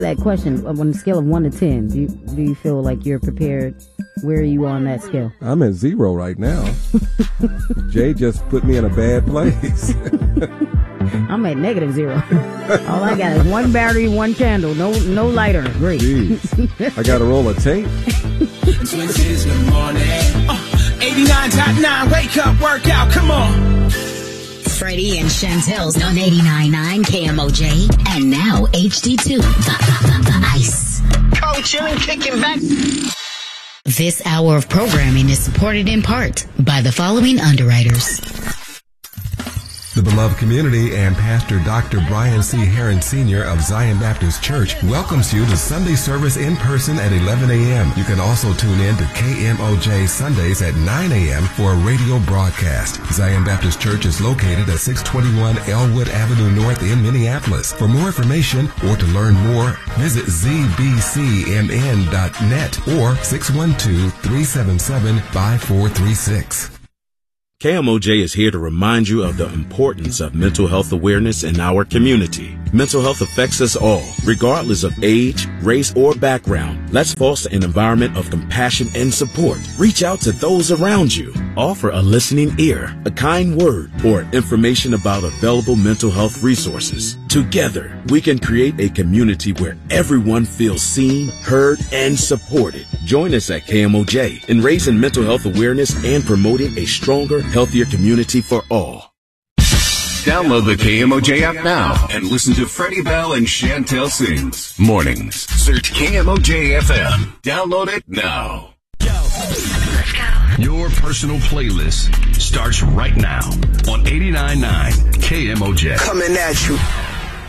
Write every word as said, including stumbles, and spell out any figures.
That question, on a scale of one to ten, do you, do you feel like you're prepared? Where are you on that scale? I'm at zero right now. Jay just put me in a bad place. I'm at negative zero. All I got is one battery, one candle, no no lighter. Great. Jeez. I got to roll a tape. Twins in the morning. Uh, eighty-nine point nine, wake up, workout, come on. Freddie and Chantel's on eighty-nine point nine K M O J. And now H D two, the, the, the ice. Cold chilling, kicking back. This hour of programming is supported in part by the following underwriters. The beloved community and Pastor Doctor Brian C. Heron Senior of Zion Baptist Church welcomes you to Sunday service in person at eleven a.m. You can also tune in to K M O J Sundays at nine a.m. for a radio broadcast. Zion Baptist Church is located at six twenty-one Elwood Avenue North in Minneapolis. For more information or to learn more, visit z b c m n dot net or six one two, three seven seven, five four three six. K M O J is here to remind you of the importance of mental health awareness in our community. Mental health affects us all, regardless of age, race, or background. Let's foster an environment of compassion and support. Reach out to those around you. Offer a listening ear, a kind word, or information about available mental health resources. Together, we can create a community where everyone feels seen, heard, and supported. Join us at K M O J in raising mental health awareness and promoting a stronger, healthier community for all. Download the K M O J app now and listen to Freddie Bell and Chantel Sings Mornings. Search K M O J F M. Download it now. Let's go. Your personal playlist starts right now on eighty-nine point nine K M O J. Coming at you.